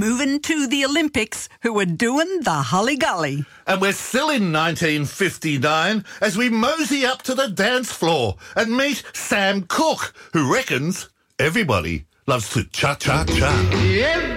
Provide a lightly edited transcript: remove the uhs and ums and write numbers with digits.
moving to the Olympics who are doing the holly-golly. And we're still in 1959 as we mosey up to the dance floor and meet Sam Cooke, who reckons everybody loves to cha-cha-cha. Yeah.